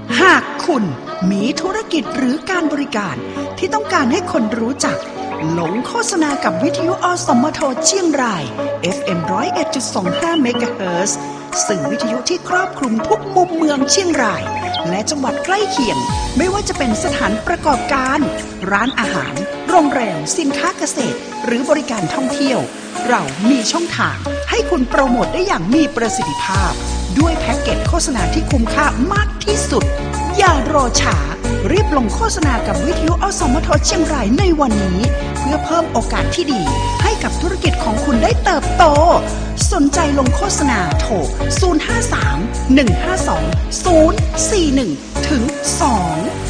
หากคุณมีธุรกิจหรือการบริการที่ต้องการให้คนรู้จักหลงโฆษณากับวิทยุอสมทเชียงราย FM 101.25 เมกะเฮิรตซ์สื่อวิทยุที่ครอบคลุมทุกมุมเมืองเชียงรายและจังหวัดใกล้เคียงไม่ว่าจะเป็นสถานประกอบการร้านอาหารโรงแรมสินค้าเกษตรหรือบริการท่องเที่ยวเรามีช่องทางให้คุณโปรโมทได้อย่างมีประสิทธิภาพด้วยแพ็กเกจโฆษณาที่คุ้มค่ามากที่สุดอย่ารอช้ารีบลงโฆษณากับวิทยุอสมทเชียงรายในวันนี้เพื่อเพิ่มโอกาสที่ดีให้กับธุรกิจของคุณได้เติบโตสนใจลงโฆษณาโทร 053 152 041 ถึง 2